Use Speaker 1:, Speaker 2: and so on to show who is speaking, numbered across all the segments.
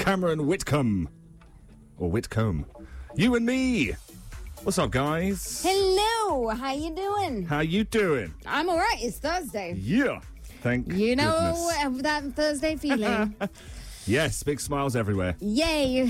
Speaker 1: Cameron Whitcomb. Or Whitcomb. You and me. What's up, guys?
Speaker 2: Hello, how you doing?
Speaker 1: How you doing?
Speaker 2: I'm all right. It's Thursday.
Speaker 1: Yeah. Thank
Speaker 2: You know
Speaker 1: goodness.
Speaker 2: that Thursday feeling.
Speaker 1: Yes, big smiles everywhere.
Speaker 2: Yay.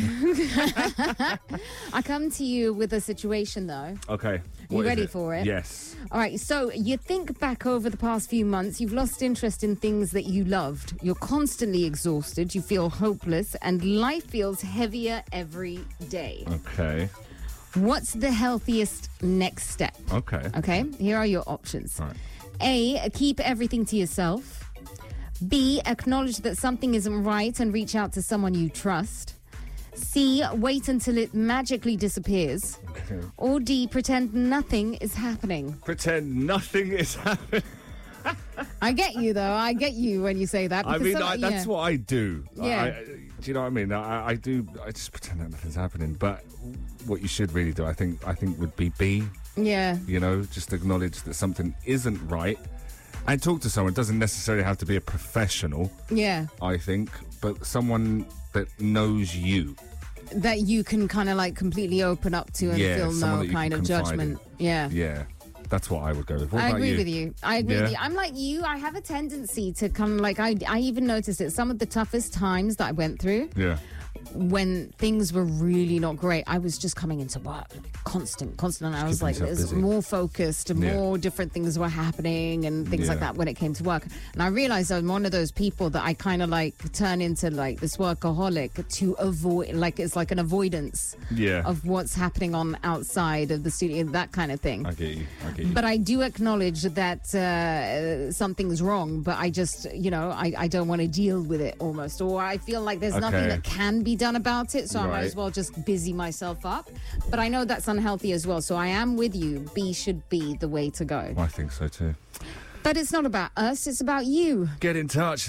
Speaker 2: I come to you with a situation, though.
Speaker 1: Okay.
Speaker 2: You
Speaker 1: what is
Speaker 2: ready for it?
Speaker 1: Yes.
Speaker 2: All right, so you think back over the past few months, you've lost interest in things that you loved. You're constantly exhausted, you feel hopeless, and life feels heavier every day.
Speaker 1: Okay.
Speaker 2: What's the healthiest next step?
Speaker 1: Okay.
Speaker 2: Okay, here are your options.
Speaker 1: All right.
Speaker 2: A, keep everything to yourself. B, acknowledge that something isn't right and reach out to someone you trust. C, wait until it magically disappears.
Speaker 1: Okay.
Speaker 2: Or D, pretend nothing is happening.
Speaker 1: Pretend nothing is happening.
Speaker 2: I get you, though. I get you when you say that.
Speaker 1: I
Speaker 2: because
Speaker 1: mean, that's what I do.
Speaker 2: Yeah.
Speaker 1: Do you know what I mean? I do. I just pretend that nothing's happening. But what you should really do, I think, would be B.
Speaker 2: Yeah.
Speaker 1: You know, just acknowledge that something isn't right, and talk to someone. It doesn't necessarily have to be a professional.
Speaker 2: Yeah.
Speaker 1: I think, but someone that knows you.
Speaker 2: That you can kind of like completely open up to and
Speaker 1: Yeah,
Speaker 2: feel
Speaker 1: someone
Speaker 2: no
Speaker 1: that you
Speaker 2: kind
Speaker 1: can
Speaker 2: of
Speaker 1: confide
Speaker 2: judgment. Yeah.
Speaker 1: Yeah, that's what I would go with. What
Speaker 2: I
Speaker 1: about
Speaker 2: agree with you. I agree
Speaker 1: Yeah?
Speaker 2: with you. I'm like you. I have a tendency to kind of like, I even noticed it. Some of the toughest times that I went through,
Speaker 1: Yeah.
Speaker 2: when things were really not great, I was just coming into work constant. And I was
Speaker 1: keeping
Speaker 2: like,
Speaker 1: yourself
Speaker 2: there's
Speaker 1: busy.
Speaker 2: more focused, more different things were happening and things like
Speaker 1: Yeah.
Speaker 2: that when it came to work. And I realized I'm one of those people that I kind of like turn into like this workaholic to avoid, like it's like an avoidance
Speaker 1: Yeah.
Speaker 2: of what's happening on outside of the studio, that kind of thing.
Speaker 1: I get you.
Speaker 2: But I do acknowledge that something's wrong, but I just, I don't want to deal with it almost. Or I feel like there's nothing
Speaker 1: Okay.
Speaker 2: that can be done about it, so I might
Speaker 1: Right.
Speaker 2: as well just busy myself up. But I know that's unhealthy as well, so I am with you. B should be the way to go.
Speaker 1: I think so too.
Speaker 2: But it's not about us, it's about you.
Speaker 1: Get in touch,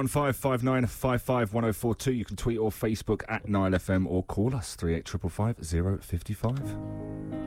Speaker 1: 01559551042. You can tweet or Facebook at 9FM or call us, 3855 055.